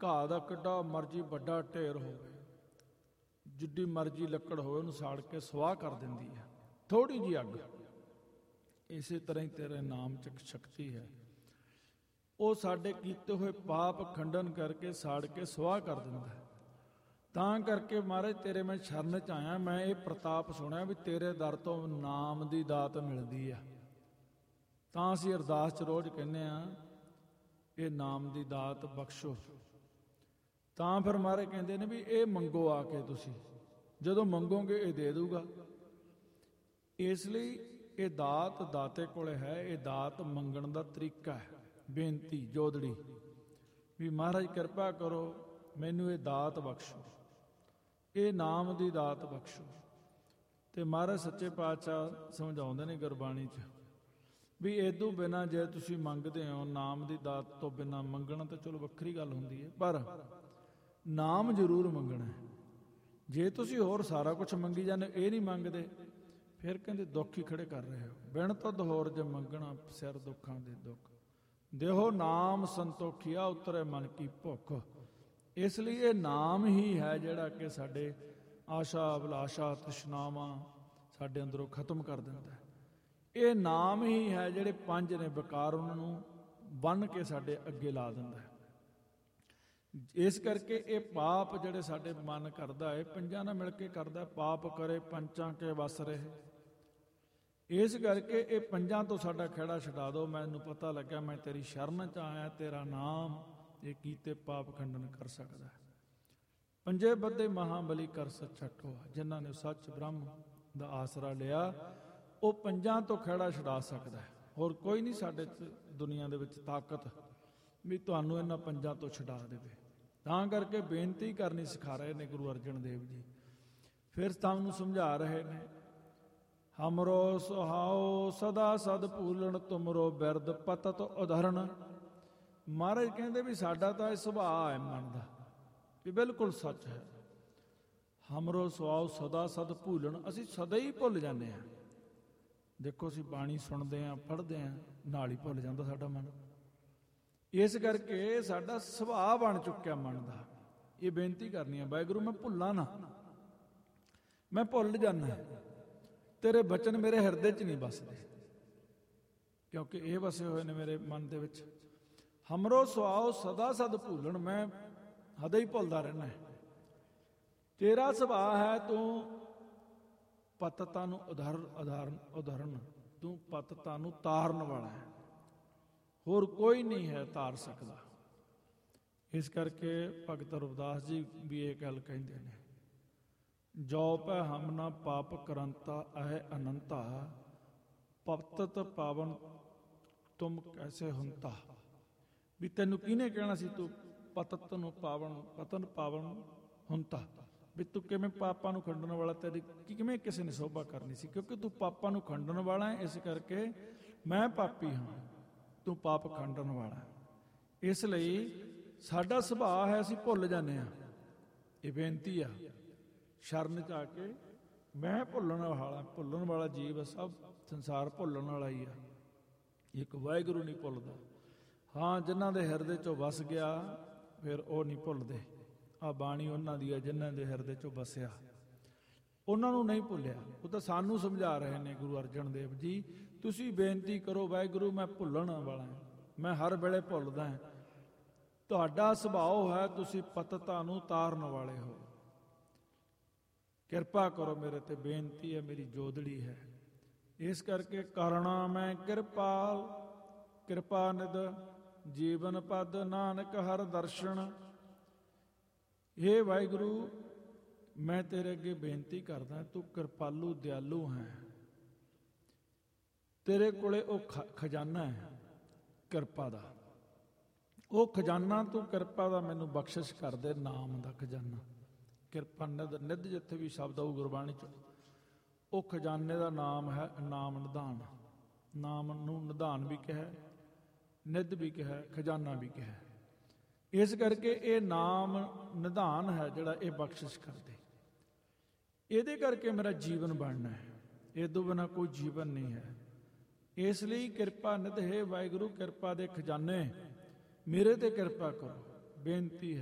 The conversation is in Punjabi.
ਘਾਹ ਦਾ ਕਿੱਡਾ ਮਰਜ਼ੀ ਵੱਡਾ ਢੇਰ ਹੋਵੇ, ਜਿੱਡੀ ਮਰਜ਼ੀ ਲੱਕੜ ਹੋਵੇ, ਉਹਨੂੰ ਸਾੜ ਕੇ ਸਵਾਹ ਕਰ ਦਿੰਦੀ ਹੈ ਥੋੜੀ ਜਿਹੀ ਅੱਗ। ਇਸੇ ਤਰ੍ਹਾਂ ਹੀ ਤੇਰੇ ਨਾਮ 'ਚ ਸ਼ਕਤੀ ਹੈ, ਉਹ ਸਾਡੇ ਕੀਤੇ ਹੋਏ ਪਾਪ ਖੰਡਨ ਕਰਕੇ ਸਾੜ ਕੇ ਸਵਾਹ ਕਰ ਦਿੰਦਾ ਹੈ। ਤਾਂ ਕਰਕੇ ਮਹਾਰਾਜ ਤੇਰੇ ਮੈਂ ਸ਼ਰਨ 'ਚ ਆਇਆ। ਮੈਂ ਇਹ ਪ੍ਰਤਾਪ ਸੁਣਿਆ ਵੀ ਤੇਰੇ ਦਰ ਤੋਂ ਨਾਮ ਦੀ ਦਾਤ ਮਿਲਦੀ ਆ। ਤਾਂ ਅਸੀਂ ਅਰਦਾਸ 'ਚ ਰੋਜ਼ ਕਹਿੰਦੇ ਆ, ਇਹ ਨਾਮ ਦੀ ਦਾਤ ਬਖਸ਼ੋ। ਤਾਂ ਫਿਰ ਮਹਾਰਾਜ ਕਹਿੰਦੇ ਨੇ ਵੀ ਇਹ ਮੰਗੋ ਆ ਕੇ, ਤੁਸੀਂ ਜਦੋਂ ਮੰਗੋਗੇ ਇਹ ਦੇ ਦੂਗਾ। ਇਸ ਲਈ ਇਹ ਦਾਤ ਦਾਤੇ ਕੋਲੇ ਹੈ। ਇਹ ਦਾਤ ਮੰਗਣ ਦਾ ਤਰੀਕਾ ਹੈ। ਬੇਨਤੀ ਜੋਦੜੀ ਵੀ ਮਹਾਰਾਜ ਕਿਰਪਾ ਕਰੋ, ਮੈਨੂੰ ਇਹ ਦਾਤ ਬਖਸ਼ੋ, ਇਹ ਨਾਮ ਦੀ ਦਾਤ ਬਖਸ਼ੋ। ਤੇ ਮਹਾਰਾਜ ਸੱਚੇ ਪਾਤਸ਼ਾਹ ਸਮਝਾਉਂਦੇ ਨੇ ਗੁਰਬਾਣੀ 'ਚ ਵੀ ਇਹਦੋਂ ਬਿਨਾਂ ਜੇ ਤੁਸੀਂ ਮੰਗਦੇ ਹੋ, ਨਾਮ ਦੀ ਦਾਤ ਤੋਂ ਬਿਨਾਂ ਮੰਗਣਾ ਤਾਂ ਚਲੋ ਵੱਖਰੀ ਗੱਲ ਹੁੰਦੀ ਹੈ, ਪਰ ਨਾਮ ਜ਼ਰੂਰ ਮੰਗਣਾ ਹੈ। ਜੇ ਤੁਸੀਂ ਹੋਰ ਸਾਰਾ ਕੁਝ ਮੰਗੀ ਜਾਂਦੇ, ਇਹ ਨਹੀਂ ਮੰਗਦੇ, ਫਿਰ ਕਹਿੰਦੇ ਦੁੱਖ ਹੀ ਖੜੇ ਕਰ ਰਹੇ ਹੋ। ਬਿਨ ਤੁਧ ਹੋਰ ਜੇ ਮੰਗਣਾ, ਸਿਰ ਦੁੱਖਾਂ ਦੇ ਦੁੱਖ। ਦੇਹੋ ਨਾਮ ਸੰਤੋਖੀਆ, ਉਤਰੇ ਮਨ ਕੀ ਭੁੱਖ। ਇਸ ਲਈ ਇਹ ਨਾਮ ਹੀ ਹੈ ਜਿਹੜਾ ਕਿ ਸਾਡੇ ਆਸ਼ਾ ਅਭਿਲਾਸ਼ਾ ਤ੍ਰਿਸ਼ਨਾਵਾਂ ਸਾਡੇ ਅੰਦਰੋਂ ਖਤਮ ਕਰ ਦਿੰਦਾ ਹੈ। ਇਹ ਨਾਮ ਹੀ ਹੈ ਜਿਹੜੇ ਪੰਜ ਨੇ ਵਿਕਾਰ, ਉਹਨਾਂ ਨੂੰ ਬੰਨ੍ਹ ਕੇ ਸਾਡੇ ਅੱਗੇ ਲਾ ਦਿੰਦਾ ਹੈ। ਇਸ ਕਰਕੇ ਇਹ ਪਾਪ ਜਿਹੜੇ ਸਾਡੇ ਮਨ ਕਰਦਾ ਹੈ, ਪੰਜਾਂ ਨਾਲ ਮਿਲ ਕੇ ਕਰਦਾ। ਪਾਪ ਕਰੇ ਪੰਚਾਂ ਕੇ ਵਸ ਰਹੇ। ਇਸ ਕਰਕੇ ਇਹ ਪੰਜਾਂ ਤੋਂ ਸਾਡਾ ਖਹਿੜਾ ਛਡਾ ਦਿਓ। ਮੈਨੂੰ ਪਤਾ ਲੱਗਾ ਮੈਂ ਤੇਰੀ ਸ਼ਰਨ 'ਚ ਆਇਆ, ਤੇਰਾ ਨਾਮ ਇਹ ਕੀਤੇ ਪਾਪ ਖੰਡਨ ਕਰ ਸਕਦਾ ਹੈ। ਪੰਜੇ ਬੱਧੇ ਮਹਾਬਲੀ ਕਰ ਸੱਚਾ ਟੋਆ। ਜਿਨ੍ਹਾਂ ਨੇ ਸੱਚ ਬ੍ਰਹਮ ਦਾ ਆਸਰਾ ਲਿਆ, ਉਹ ਪੰਜਾਂ ਤੋਂ ਖਹਿੜਾ ਛਡਾ ਸਕਦਾ ਹੈ। ਹੋਰ ਕੋਈ ਨਹੀਂ ਸਾਡੇ ਦੁਨੀਆ ਦੇ ਵਿੱਚ ਤਾਕਤ ਵੀ ਤੁਹਾਨੂੰ ਇਹਨਾਂ ਪੰਜਾਂ ਤੋਂ ਛਡਾ ਦੇਵੇ। ਤਾਂ ਕਰਕੇ ਬੇਨਤੀ ਕਰਨੀ ਸਿਖਾ ਰਹੇ ਨੇ ਗੁਰੂ ਅਰਜਨ ਦੇਵ ਜੀ। ਫਿਰ ਤੁਹਾਨੂੰ ਸਮਝਾ ਰਹੇ ਨੇ, ਹਮਰੋ ਸੁਹਾਓ ਸਦਾ ਸਦ ਭੂਲਣ, ਤੁਮਰੋ ਬਿਰਦ ਪਤਤ ਉਧਰਨ। ਮਹਾਰਾਜ ਕਹਿੰਦੇ ਵੀ ਸਾਡਾ ਤਾਂ ਇਹ ਸੁਭਾਅ ਹੈ ਮਨ ਦਾ, ਇਹ ਬਿਲਕੁਲ ਸੱਚ ਹੈ। ਹਮਰੋ ਸੁਹਾਓ ਸਦਾ ਸਦ ਭੂਲਣ, ਅਸੀਂ ਸਦਾ ਹੀ ਭੁੱਲ ਜਾਂਦੇ ਹਾਂ। ਦੇਖੋ ਅਸੀਂ ਬਾਣੀ ਸੁਣਦੇ ਹਾਂ, ਪੜ੍ਹਦੇ ਹਾਂ, ਨਾਲ ਹੀ ਭੁੱਲ ਜਾਂਦਾ ਸਾਡਾ ਮਨ। ਇਸ ਕਰਕੇ ਸਾਡਾ ਸੁਭਾਅ ਬਣ ਚੁੱਕਿਆ ਮਨ ਦਾ। ਇਹ ਬੇਨਤੀ ਕਰਨੀ ਹੈ, ਵਾਹਿਗੁਰੂ ਮੈਂ ਭੁੱਲਾਂ ਨਾ, ਮੈਂ ਭੁੱਲ ਜਾਂਦਾ। ਤੇਰੇ ਬਚਨ ਮੇਰੇ ਹਿਰਦੇ 'ਚ ਨਹੀਂ ਵਸਦੇ, ਕਿਉਂਕਿ ਇਹ ਵਸੇ ਹੋਏ ਨੇ ਮੇਰੇ ਮਨ ਦੇ ਵਿੱਚ। ਹਮਰੋ ਸੁਆਓ ਸਦਾ ਸਦ ਭੂਲਣ, ਮੈਂ ਹਦਾ ਹੀ ਭੁੱਲਦਾ ਰਹਿਣਾ। ਤੇਰਾ ਸੁਭਾਅ ਹੈ ਤੂੰ ਪਤਤਾ ਨੂੰ ਉਦਾਹਰਨ, ਤੂੰ ਪਤਤਾ ਨੂੰ ਤਾਰਨ ਵਾਲਾ ਹੈ, ਹੋਰ ਕੋਈ ਨਹੀਂ ਹੈ ਤਾਰ ਸਕਦਾ। ਇਸ ਕਰਕੇ ਭਗਤ ਰਵਿਦਾਸ ਜੀ ਵੀ ਇਹ ਗੱਲ ਕਹਿੰਦੇ ਨੇ, ਜੋ ਪੈ ਹਮ ਨਾ ਪਾਪ ਕਰੰਤਾ ਅਹਿ ਅਨੰਤਾ, ਪਤਤ ਪਾਵਨ ਤੁਮ ਕੈਸੇ ਹੁੰਤਾ। ਵੀ ਤੈਨੂੰ ਕਿਹਨੇ ਕਹਿਣਾ ਸੀ ਤੂੰ ਪਤਤ ਨੂੰ ਪਾਵਨ, ਪਤਨ ਪਾਵਨ ਹੁੰਤਾ, ਵੀ ਤੂੰ ਕਿਵੇਂ ਪਾਪਾਂ ਨੂੰ ਖੰਡਣ ਵਾਲਾ, ਤੇਰੀ ਕਿਵੇਂ ਕਿਸੇ ਨੇ ਸੋਭਾ ਕਰਨੀ ਸੀ। ਕਿਉਂਕਿ ਤੂੰ ਪਾਪਾਂ ਨੂੰ ਖੰਡਣ ਵਾਲਾ ਹੈ, ਇਸ ਕਰਕੇ ਮੈਂ ਪਾਪੀ ਹਾਂ, ਤੂੰ ਪਾਪ ਖੰਡਣ ਵਾਲਾ। ਇਸ ਲਈ ਸਾਡਾ ਸੁਭਾਅ ਹੈ, ਅਸੀਂ ਭੁੱਲ ਜਾਂਦੇ ਹਾਂ। ਇਹ ਬੇਨਤੀ ਆ, ਸ਼ਰਨ 'ਚ ਆ ਕੇ ਮੈਂ ਭੁੱਲਣ ਵਾਲਾ ਜੀਵ ਹੈ। ਸਭ ਸੰਸਾਰ ਭੁੱਲਣ ਵਾਲਾ ਹੀ ਆ, ਇੱਕ ਵਾਹਿਗੁਰੂ ਨਹੀਂ ਭੁੱਲਦਾ। ਹਾਂ, ਜਿਨ੍ਹਾਂ ਦੇ ਹਿਰਦੇ 'ਚੋਂ ਵਸ ਗਿਆ ਫਿਰ ਉਹ ਨਹੀਂ ਭੁੱਲਦੇ। ਆ ਬਾਣੀ ਉਹਨਾਂ ਦੀ ਹੈ, ਜਿਨ੍ਹਾਂ ਦੇ ਹਿਰਦੇ 'ਚੋਂ ਵਸਿਆ, ਉਹਨਾਂ ਨੂੰ ਨਹੀਂ ਭੁੱਲਿਆ। ਉਹ ਤਾਂ ਸਾਨੂੰ ਸਮਝਾ ਰਹੇ ਨੇ ਗੁਰੂ ਅਰਜਨ ਦੇਵ ਜੀ, ਤੁਸੀਂ ਬੇਨਤੀ ਕਰੋ, ਵਾਹਿਗੁਰੂ ਮੈਂ ਭੁੱਲਣ ਵਾਲਾ, ਮੈਂ ਹਰ ਵੇਲੇ ਭੁੱਲਦਾ ਹਾਂ। ਤੁਹਾਡਾ ਸੁਭਾਅ ਹੈ, ਤੁਸੀਂ ਪਤਤਾ ਨੂੰ ਤਾਰਨ ਵਾਲੇ ਹੋ। ਕਿਰਪਾ ਕਰੋ ਮੇਰੇ ਤੇ, ਬੇਨਤੀ ਹੈ ਮੇਰੀ ਜੋਦੜੀ ਹੈ। ਇਸ ਕਰਕੇ ਕਰਨਾ ਮੈਂ ਕਿਰਪਾਲ, ਕਿਰਪਾ ਨਿਧ ਜੀਵਨ ਪਦ, ਨਾਨਕ ਹਰ ਦਰਸ਼ਨ। ਹੇ ਵਾਹਿਗੁਰੂ, ਮੈਂ ਤੇਰੇ ਅੱਗੇ ਬੇਨਤੀ ਕਰਦਾ, ਤੂੰ ਕਿਰਪਾਲੂ ਦਿਆਲੂ ਹੈ। ਤੇਰੇ ਕੋਲੇ ਉਹ ਖਜ਼ਾਨਾ ਹੈ ਕਿਰਪਾ ਦਾ, ਉਹ ਖਜ਼ਾਨਾ ਤੂੰ ਕਿਰਪਾ ਦਾ ਮੈਨੂੰ ਬਖਸ਼ਿਸ਼ ਕਰ ਦੇ। ਨਾਮ ਦਾ ਖਜ਼ਾਨਾ, ਕਿਰਪਾ ਨਿਧ ਜਿੱਥੇ ਵੀ ਸ਼ਬਦ ਆਊ ਗੁਰਬਾਣੀ 'ਚ, ਉਹ ਖਜ਼ਾਨੇ ਦਾ ਨਾਮ ਹੈ ਨਾਮ ਨਿਧਾਨ। ਨਾਮ ਨੂੰ ਨਿਧਾਨ ਵੀ ਕਿਹਾ, ਨਿਧ ਵੀ ਕਿਹਾ, ਖਜ਼ਾਨਾ ਵੀ ਕਿਹਾ। ਇਸ ਕਰਕੇ ਇਹ ਨਾਮ ਨਿਧਾਨ ਹੈ ਜਿਹੜਾ ਇਹ ਬਖਸ਼ਿਸ਼ ਕਰਦੇ। ਇਹਦੇ ਕਰਕੇ ਮੇਰਾ ਜੀਵਨ ਬਣਨਾ ਹੈ, ਇਹ ਤੋਂ ਬਿਨਾਂ ਕੋਈ ਜੀਵਨ ਨਹੀਂ ਹੈ। ਇਸ ਲਈ ਕਿਰਪਾ ਨਿਧ ਹੈ ਵਾਹਿਗੁਰੂ, ਕਿਰਪਾ ਦੇ ਖਜ਼ਾਨੇ ਮੇਰੇ ਤੇ ਕਿਰਪਾ ਕਰੋ। ਬੇਨਤੀ ਹੈ।